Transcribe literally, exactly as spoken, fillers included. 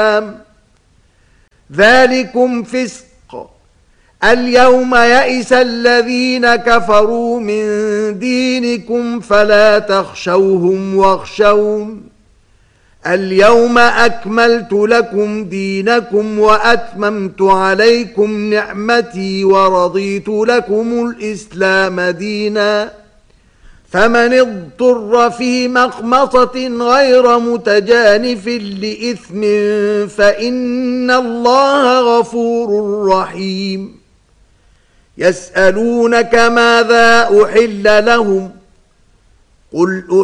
ذلكم فسق. اليوم يئس الذين كفروا من دينكم فلا تخشوهم واخشون اليوم أكملت لكم دينكم وأتممت عليكم نعمتي ورضيت لكم الإسلام دينا فمن اضطر في مخمصة غير متجانف لإثم فإن الله غفور رحيم. يسألونك ماذا أحل لهم قل